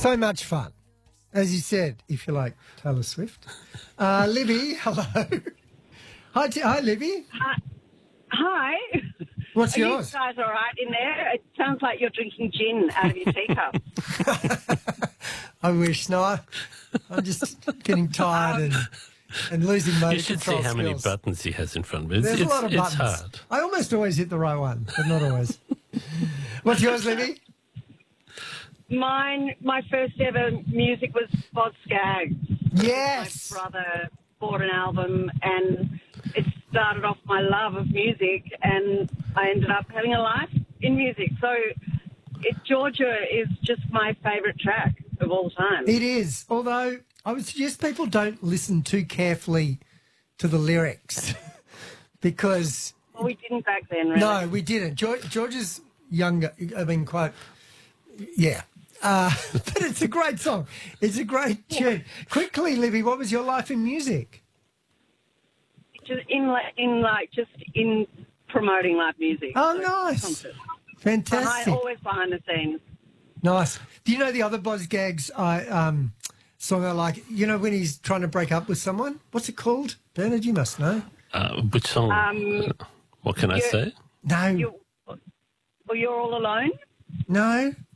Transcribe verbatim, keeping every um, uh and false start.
So much fun. As you said, if you like Taylor Swift. Uh, Libby, hello. Hi, t- hi, Libby. Hi. Hi. What's Are yours? you guys all right in there? It sounds like you're drinking gin out of your teacup. I wish. No, I, I'm just getting tired and, and losing motor You should see control how many skills. buttons he has in front of him. It's, There's it's, a lot of it's buttons. hard. I almost always hit the right one, but not always. What's yours, Libby? Mine, my first ever music was Boz Scaggs. Yes. My brother bought an album and it started off my love of music, and I ended up having a life in music. So it, Georgia is just my favourite track of all time. It is, although I would suggest people don't listen too carefully to the lyrics because... Well, we didn't back then, really. No, we didn't. George, George is younger, I mean, quite... Yeah. Uh, but it's a great song. It's a great tune. Quickly, Libby, what was your life in music? Just in, like, in like, just in promoting live music. Oh, So, nice. concerts. Fantastic. Behind, always behind the scenes. Nice. Do you know the other Boz Gags I, um, song I like? You know when he's trying to break up with someone? What's it called? Bernard, you must know. Uh, which song? Um, what can I you- say? No. You, well, you're all alone? No.